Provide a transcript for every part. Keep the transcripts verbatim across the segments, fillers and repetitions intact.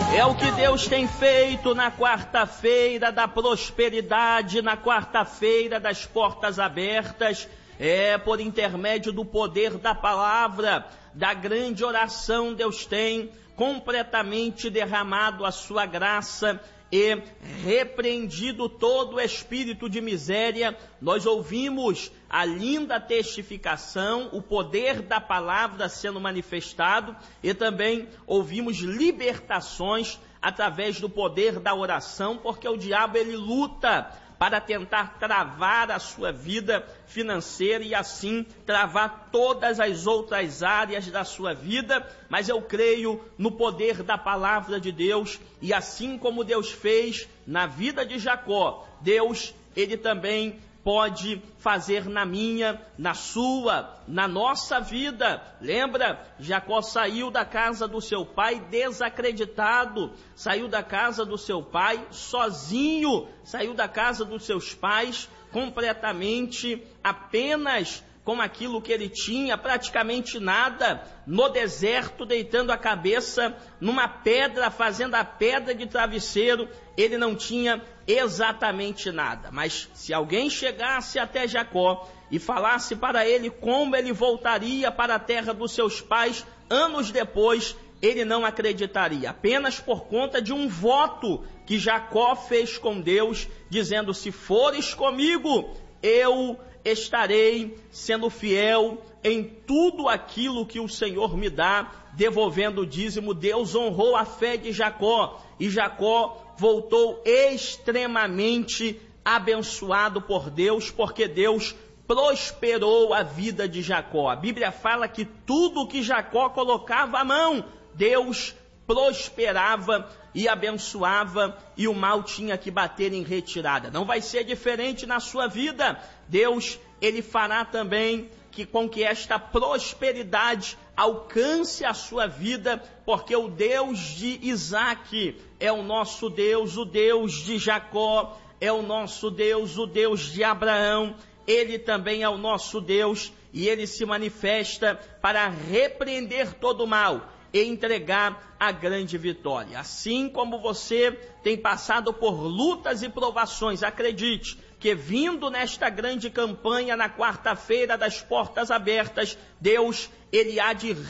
É o que Deus tem feito na quarta-feira da prosperidade, na quarta-feira das portas abertas, é por intermédio do poder da palavra, da grande oração. Deus tem completamente derramado a sua graça e repreendido todo o espírito de miséria. Nós ouvimos a linda testificação, o poder da palavra sendo manifestado, e também ouvimos libertações através do poder da oração, porque o diabo ele luta para tentar travar a sua vida financeira e assim travar todas as outras áreas da sua vida, mas eu creio no poder da palavra de Deus, e assim como Deus fez na vida de Jacó, Deus, ele também pode fazer na minha, na sua, na nossa vida. Lembra? Jacó saiu da casa do seu pai desacreditado, saiu da casa do seu pai sozinho, saiu da casa dos seus pais completamente apenas com aquilo que ele tinha, praticamente nada, no deserto, deitando a cabeça numa pedra, fazendo a pedra de travesseiro. Ele não tinha exatamente nada. Mas se alguém chegasse até Jacó e falasse para ele como ele voltaria para a terra dos seus pais anos depois, ele não acreditaria, apenas por conta de um voto que Jacó fez com Deus, dizendo: se fores comigo, eu estarei sendo fiel em tudo aquilo que o Senhor me dá, devolvendo o dízimo. Deus honrou a fé de Jacó, e Jacó voltou extremamente abençoado por Deus, porque Deus prosperou a vida de Jacó. A Bíblia fala que tudo que Jacó colocava à mão, Deus prosperava e abençoava, e o mal tinha que bater em retirada. Não vai ser diferente na sua vida. Deus, ele fará também que com que esta prosperidade alcance a sua vida, porque o Deus de Isaac é o nosso Deus, o Deus de Jacó é o nosso Deus, o Deus de Abraão, ele também é o nosso Deus, e ele se manifesta para repreender todo o mal e entregar a grande vitória. Assim como você tem passado por lutas e provações, acredite que vindo nesta grande campanha na quarta-feira das portas abertas, Deus, ele há de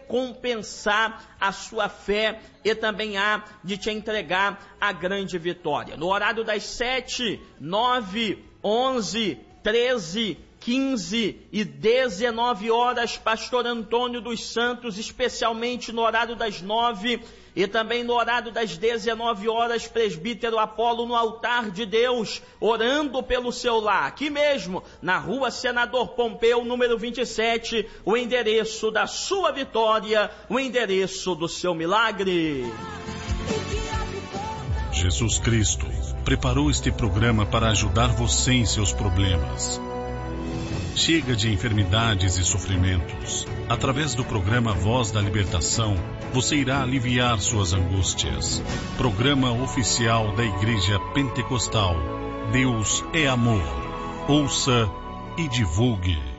recompensar a sua fé e também há de te entregar a grande vitória. No horário das sete, nove, onze, treze, quinze e dezenove horas, pastor Antônio dos Santos, especialmente no horário das nove, e também no horário das dezenove horas, presbítero Apolo no altar de Deus, orando pelo seu lar, aqui mesmo, na rua Senador Pompeu, número vinte e sete, o endereço da sua vitória, o endereço do seu milagre. Jesus Cristo preparou este programa para ajudar você em seus problemas. Chega de enfermidades e sofrimentos. Através do programa Voz da Libertação, você irá aliviar suas angústias. Programa oficial da Igreja Pentecostal. Deus é amor. Ouça e divulgue.